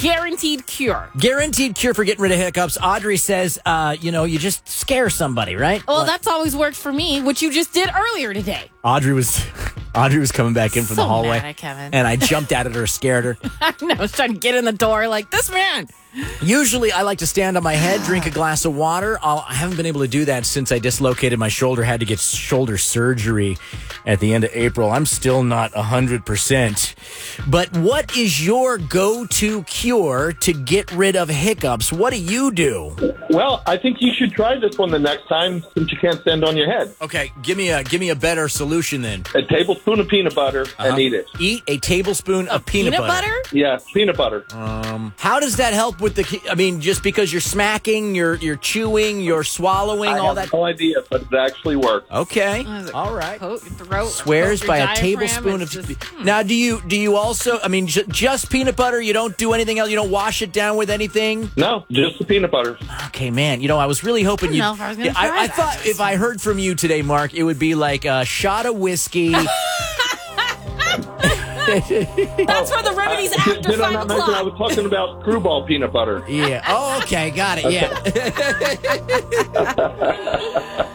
guaranteed cure. Guaranteed cure for getting rid of hiccups. Audrey says, you just scare somebody, right? Well, that's always worked for me, which you just did earlier today. Audrey was coming back in from the hallway, mad at Kevin. and I jumped at her, scared her. I know, I was trying to get in the door like, this man. Usually, I like to stand on my head, drink a glass of water. I haven't been able to do that since I dislocated my shoulder. Had to get shoulder surgery at the end of April. I'm still not 100%. But what is your go-to cure to get rid of hiccups? What do you do? Well, I think you should try this one the next time since you can't stand on your head. Okay, give me a better solution then. A tablespoon of peanut butter and eat it. Eat a tablespoon of peanut butter. Yeah, peanut butter. How does that help with just because you're smacking, you're chewing, you're swallowing, I all have that? no idea, but it actually works. Okay. All right. Coat your throat. Swears coat by your a diaphragm, tablespoon it's of... just- Now, do you also, just peanut butter? You don't do anything else? You don't wash it down with anything? No, just the peanut butter. Okay, man. I was really hoping you... know if I was gonna try I that. thought if I heard from you today, Mark, it would be like a shot of whiskey... That's for the remedies after Did I 5 not mention I o'clock. was talking about screwball peanut butter? Yeah. Oh, okay. Got it. Yeah.